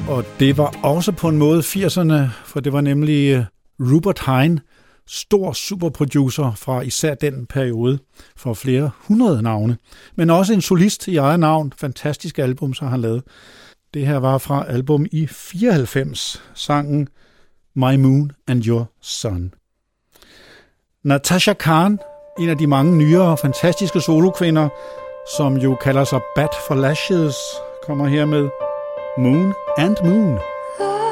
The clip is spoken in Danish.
Og det var også på en måde 80'erne, for det var nemlig Rupert Hine, stor superproducer fra især den periode, for flere hundrede navne. Men også en solist i eget navn. Fantastisk album, så har han lavet. Det her var fra album i 94, sangen My Moon and Your Sun. Natasha Khan, en af de mange nyere fantastiske solokvinder, som jo kalder sig Bat for Lashes, kommer her med Moon and Moon.